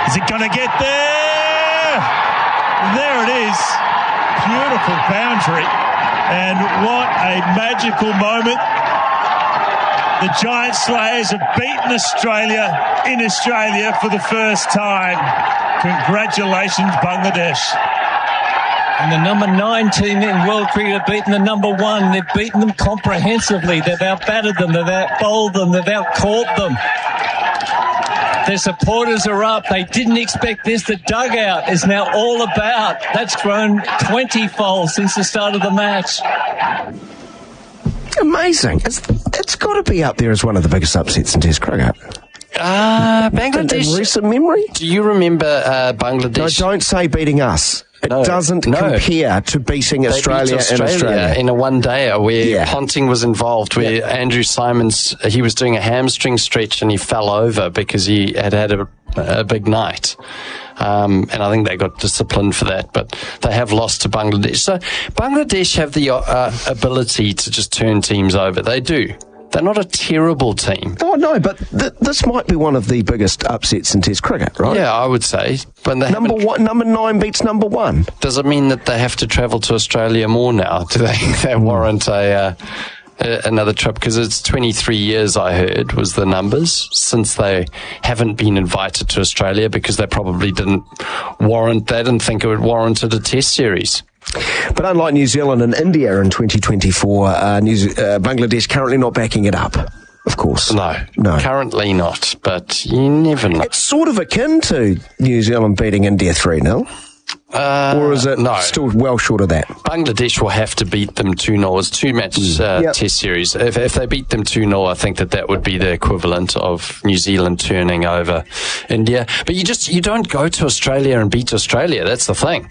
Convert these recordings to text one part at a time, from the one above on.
Is it going to get there? There it is. Beautiful boundary. And what a magical moment. The Giant Slayers have beaten Australia in Australia for the first time. Congratulations, Bangladesh. And the number 9 team in world cricket have beaten the number 1. They've beaten them comprehensively. They've outbatted them. They've outbowled them. They've outcaught them. Their supporters are up. They didn't expect this. The dugout is now all about. That's grown 20-fold since the start of the match. Amazing. It's got to be up there as one of the biggest upsets in Test cricket. Bangladesh. In recent memory? Do you remember Bangladesh? No, don't say beating us. It doesn't compare to beating Australia in Australia. In a one-dayer where Ponting was involved, where Andrew Simons, he was doing a hamstring stretch and he fell over because he had a big night. And I think they got disciplined for that, but they have lost to Bangladesh. So Bangladesh have the ability to just turn teams over. They do. They're not a terrible team. Oh, no, but this might be one of the biggest upsets in Test cricket, right? Yeah, I would say. But they number 9 beats number 1. Does it mean that they have to travel to Australia more now? Do they warrant another trip? Because it's 23 years, I heard, was the numbers, since they haven't been invited to Australia, because they probably didn't warrant that and think it would warranted a Test series. But unlike New Zealand and India in 2024, Bangladesh currently not backing it up, of course. No, currently not, but you never know. It's sort of akin to New Zealand beating India 3-0. Or is it still well short of that? Bangladesh will have to beat them 2-0. It's 2-match Test series. If they beat them 2-0, I think that would be the equivalent of New Zealand turning over India. But you don't go to Australia and beat Australia. That's the thing.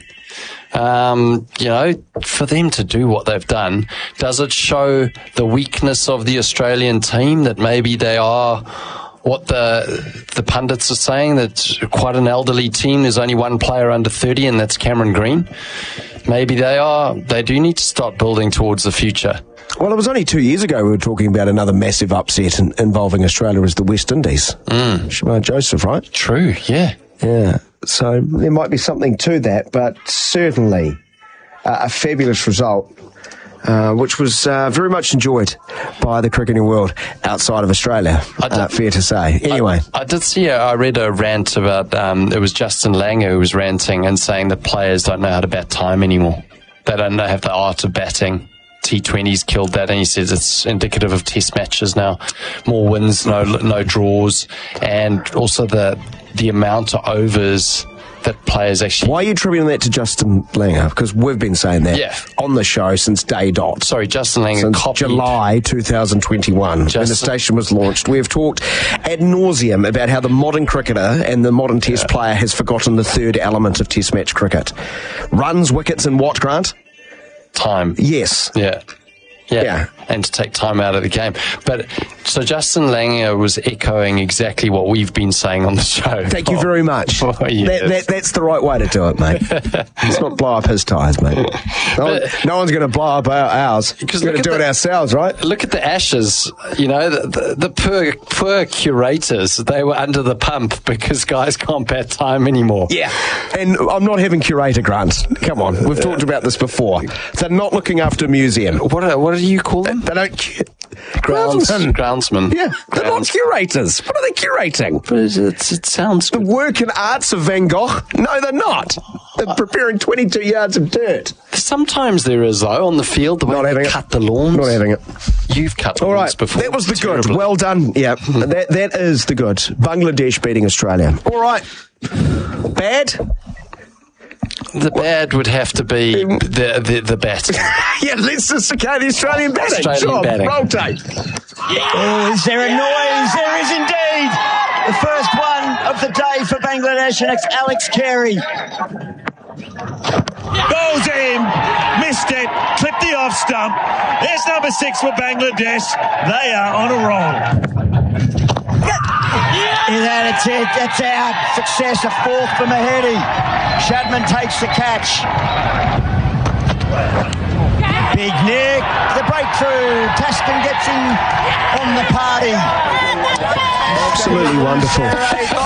For them to do what they've done, does it show the weakness of the Australian team, that maybe they are what the pundits are saying, that quite an elderly team, there's only one player under 30 and that's Cameron Green? Maybe they do need to start building towards the future. Well, it was only 2 years ago we were talking about another massive upset involving Australia as the West Indies. Shamar Joseph, right? True, yeah. Yeah, so there might be something to that, but certainly a fabulous result, which was very much enjoyed by the cricketing world outside of Australia, fair to say. Anyway. I read a rant about, it was Justin Langer who was ranting and saying that players don't know how to bat time anymore. They don't have the art of batting. T20's killed that, and he says it's indicative of Test matches now. More wins, no draws, and also the amount of overs that players actually... Why are you attributing that to Justin Langer? Because we've been saying that on the show since day dot. Sorry, Justin Langer since copied... July 2021, when the station was launched. We've talked ad nauseum about how the modern cricketer and the modern Test player has forgotten the third element of Test match cricket. Runs, wickets, and what, Grant? Time. Yes. Yeah. And to take time out of the game. But so Justin Langer was echoing exactly what we've been saying on the show. Thank you very much. That's the right way to do it, mate. Let's not blow up his tyres, mate. No one's going to blow up ours. We're going to do it ourselves, right? Look at the Ashes. The poor curators, they were under the pump because guys can't bat time anymore. Yeah. And I'm not having curator, Grant. Come on. We've talked about this before. They're not looking after a museum. What do you call them? They don't... Groundsmen. Yeah, they're not curators. What are they curating? But it sounds... The work and arts of Van Gogh? No, they're not. They're preparing 22 yards of dirt. Sometimes there is, though, on the field, the way they cut the lawns. Not having it. You've cut the lawns before. That was the good. Well done. Yeah, that is the good. Bangladesh beating Australia. All right. Bad? The bad would have to be the batting. Yeah, let's just the Australian batting. Batting. Rotate. Oh, is there a noise? There is indeed. The first one of the day for Bangladesh, and it's Alex Carey. Goes in, missed it, clipped the off stump. There's number 6 for Bangladesh. They are on a roll. That's it. That's out. Success, a fourth for Mahedi. Shadman takes the catch. Big Nick, the breakthrough. Taskin gets in on the party. Absolutely wonderful.